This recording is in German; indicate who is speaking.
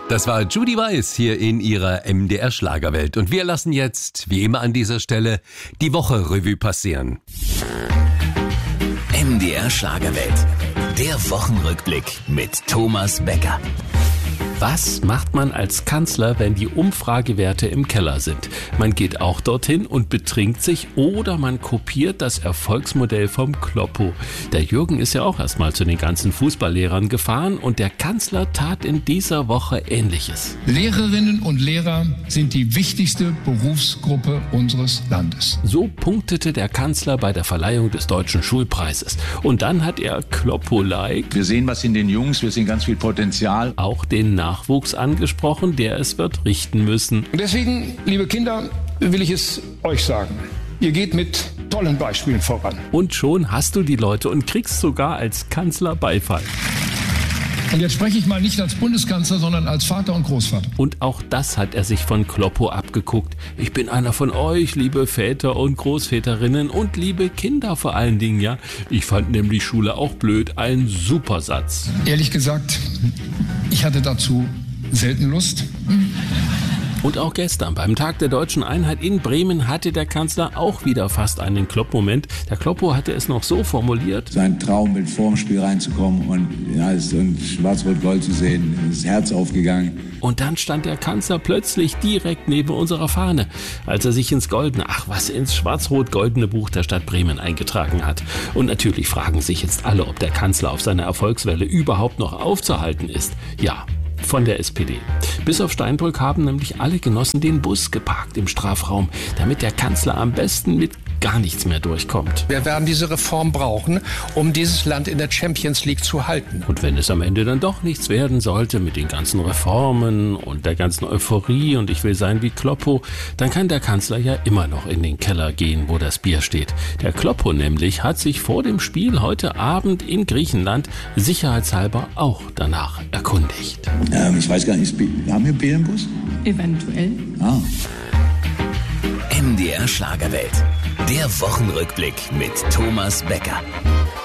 Speaker 1: Das war Judy Weiss hier in ihrer MDR Schlagerwelt. Und wir lassen jetzt, wie immer an dieser Stelle, die Woche Revue passieren.
Speaker 2: MDR Schlagerwelt. Der Wochenrückblick mit Thomas Becker.
Speaker 3: Was macht man als Kanzler, wenn die Umfragewerte im Keller sind? Man geht auch dorthin und betrinkt sich oder man kopiert das Erfolgsmodell vom Kloppo. Der Jürgen ist ja auch erstmal zu den ganzen Fußballlehrern gefahren und der Kanzler tat in dieser Woche Ähnliches.
Speaker 4: Lehrerinnen und Lehrer sind die wichtigste Berufsgruppe unseres Landes.
Speaker 3: So punktete der Kanzler bei der Verleihung des Deutschen Schulpreises. Und dann hat er Kloppo-like.
Speaker 5: Wir sehen was in den Jungs, wir sehen ganz viel Potenzial.
Speaker 3: Auch den Nachwuchs angesprochen, der es wird richten müssen.
Speaker 4: Und deswegen, liebe Kinder, will ich es euch sagen. Ihr geht mit tollen Beispielen voran.
Speaker 3: Und schon hast du die Leute und kriegst sogar als Kanzler Beifall.
Speaker 4: Und jetzt spreche ich mal nicht als Bundeskanzler, sondern als Vater und Großvater.
Speaker 3: Und auch das hat er sich von Kloppo abgeguckt. Ich bin einer von euch, liebe Väter und Großväterinnen und liebe Kinder vor allen Dingen, ja. Ich fand nämlich Schule auch blöd. Ein super Satz.
Speaker 4: Ehrlich gesagt, ich hatte dazu selten Lust.
Speaker 3: Und auch gestern, beim Tag der Deutschen Einheit in Bremen, hatte der Kanzler auch wieder fast einen Klopp-Moment. Der Kloppo hatte es noch so formuliert:
Speaker 6: Sein Traum, mit vorm Spiel reinzukommen und Schwarz-Rot-Gold zu sehen, ist das Herz aufgegangen.
Speaker 3: Und dann stand der Kanzler plötzlich direkt neben unserer Fahne, als er sich ins ins schwarz-rot-goldene Buch der Stadt Bremen eingetragen hat. Und natürlich fragen sich jetzt alle, ob der Kanzler auf seiner Erfolgswelle überhaupt noch aufzuhalten ist. Ja, von der SPD. Bis auf Steinbrück haben nämlich alle Genossen den Bus geparkt im Strafraum, damit der Kanzler am besten mit gar nichts mehr durchkommt.
Speaker 7: Wir werden diese Reform brauchen, um dieses Land in der Champions League zu halten.
Speaker 3: Und wenn es am Ende dann doch nichts werden sollte mit den ganzen Reformen und der ganzen Euphorie und ich will sein wie Kloppo, dann kann der Kanzler ja immer noch in den Keller gehen, wo das Bier steht. Der Kloppo nämlich hat sich vor dem Spiel heute Abend in Griechenland sicherheitshalber auch danach erkundigt.
Speaker 6: Ich weiß gar nicht, haben wir Bier im Bus?
Speaker 8: Eventuell.
Speaker 2: MDR Schlagerwelt. Der Wochenrückblick mit Thomas Becker.